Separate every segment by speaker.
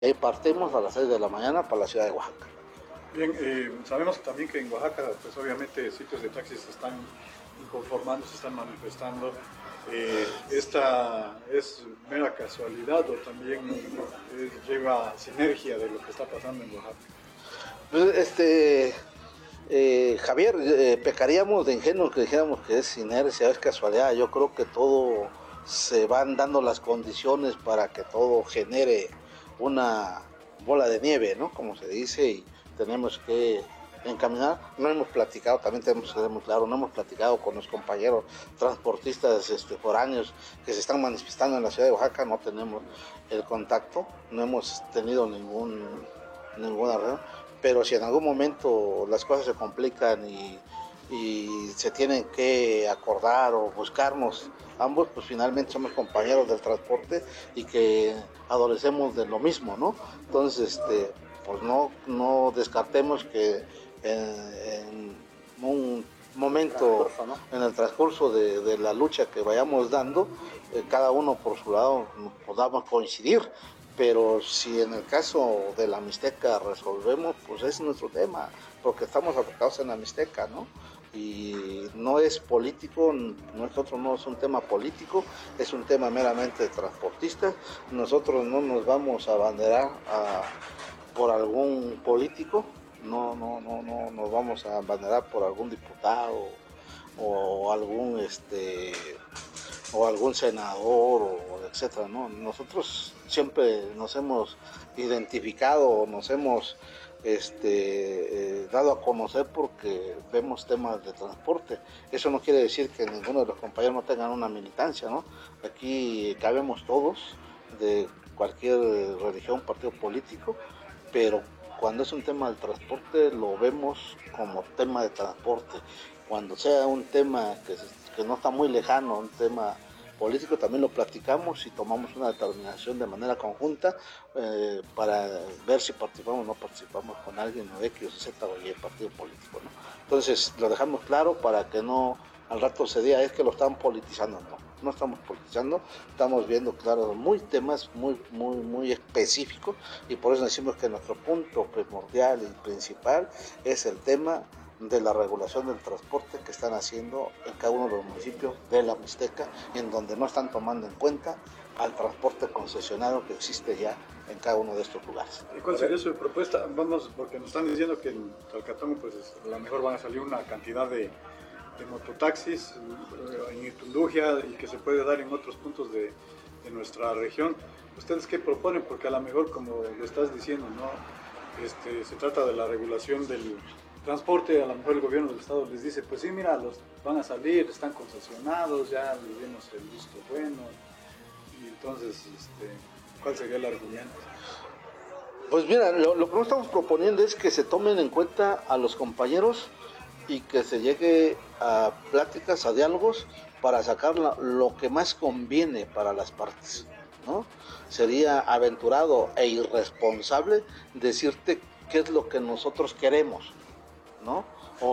Speaker 1: Y ahí partimos a las 6 de la mañana para la ciudad de Oaxaca.
Speaker 2: Bien, sabemos también que en Oaxaca, pues obviamente sitios de taxis se están inconformando, se están manifestando. ¿Esta es mera casualidad o también lleva sinergia de lo que está pasando en Oaxaca?
Speaker 1: Pues, Javier, pecaríamos de ingenuos que dijéramos que es inercia, es casualidad. Yo creo que todo se van dando las condiciones para que todo genere una bola de nieve, ¿no? Como se dice, y tenemos que encaminar. No hemos platicado, también tenemos que ser muy claro, no hemos platicado con los compañeros transportistas foráneos que se están manifestando en la ciudad de Oaxaca, no tenemos el contacto, no hemos tenido ninguna reunión, pero si en algún momento las cosas se complican y se tienen que acordar o buscarnos ambos, pues finalmente somos compañeros del transporte y que adolecemos de lo mismo, ¿no? Entonces, pues no descartemos que en un momento, ¿no?, en el transcurso de la lucha que vayamos dando, cada uno por su lado podamos coincidir, pero si en el caso de la Mixteca resolvemos, pues es nuestro tema, porque estamos afectados en la Mixteca, ¿no? Y no es político, nosotros no es un tema político, es un tema meramente transportista. Nosotros no nos vamos a abanderar por algún político, no nos vamos a abanderar por algún diputado o algún senador o etcétera, ¿no? Nosotros siempre nos hemos identificado, nos hemos dado a conocer porque vemos temas de transporte. Eso no quiere decir que ninguno de los compañeros no tengan una militancia, ¿no? Aquí cabemos todos, de cualquier religión, partido político, pero cuando es un tema del transporte lo vemos como tema de transporte. Cuando sea un tema que no está muy lejano, un tema político, también lo platicamos y tomamos una determinación de manera conjunta para ver si participamos o no participamos con alguien de X o Z o Y partido político, ¿no? Entonces lo dejamos claro para que no al rato se diga es que lo están politizando. No estamos politizando, estamos viendo, claro, temas muy específicos, y por eso decimos que nuestro punto primordial y principal es el tema de la regulación del transporte que están haciendo en cada uno de los municipios de la Mixteca, en donde no están tomando en cuenta al transporte concesionado que existe ya en cada uno de estos lugares.
Speaker 2: ¿Y cuál sería su propuesta? Vamos, porque nos están diciendo que en Talcatongo pues a lo mejor van a salir una cantidad de mototaxis en Itunduja y que se puede dar en otros puntos de nuestra región. ¿Ustedes qué proponen? Porque a lo mejor, como lo estás diciendo, ¿no? Se trata de la regulación del transporte. A lo mejor el gobierno del estado les dice, pues sí, mira, los van a salir, están concesionados, ya les dimos el visto bueno. Y entonces, ¿cuál sería el argumento?
Speaker 1: Pues mira, lo que nosotros estamos proponiendo es que se tomen en cuenta a los compañeros y que se llegue a pláticas, a diálogos para sacar lo que más conviene para las partes, ¿no? Sería aventurado e irresponsable decirte qué es lo que nosotros queremos, ¿no?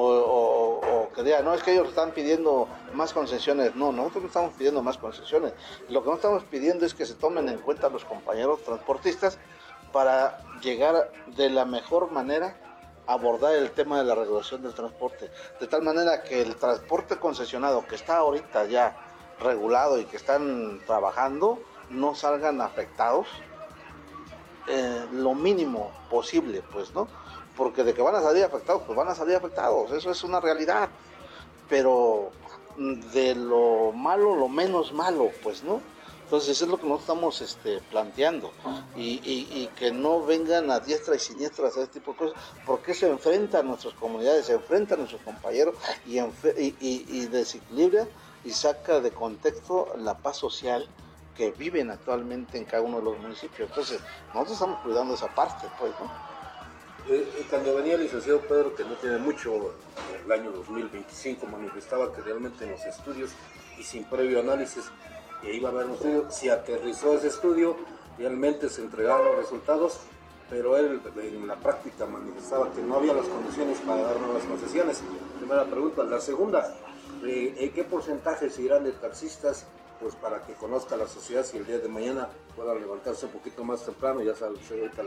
Speaker 1: O que diga, no, es que ellos están pidiendo más concesiones. No, nosotros no estamos pidiendo más concesiones. Lo que no estamos pidiendo es que se tomen en cuenta los compañeros transportistas para llegar de la mejor manera abordar el tema de la regulación del transporte, de tal manera que el transporte concesionado que está ahorita ya regulado y que están trabajando no salgan afectados lo mínimo posible, pues, ¿no? Porque de que van a salir afectados, pues van a salir afectados, eso es una realidad, pero de lo malo, lo menos malo, pues, ¿no? Entonces eso es lo que nosotros estamos planteando, y que no vengan a diestra y siniestra a hacer este tipo de cosas, porque se enfrentan a nuestras comunidades, se enfrentan a nuestros compañeros y desequilibra y saca de contexto la paz social que viven actualmente en cada uno de los municipios. Entonces nosotros estamos cuidando esa parte, pues, ¿no?
Speaker 3: Cuando venía el licenciado Pedro, que no tiene mucho, en el año 2025, manifestaba que realmente en los estudios y sin previo análisis iba a haber un estudio, se aterrizó ese estudio, realmente se entregaron los resultados, pero él en la práctica manifestaba que no había las condiciones para dar nuevas concesiones. Primera pregunta. La segunda, ¿qué porcentaje se irán de taxistas pues para que conozca la sociedad, si el día de mañana pueda levantarse un poquito más temprano, ya sabes, ahorita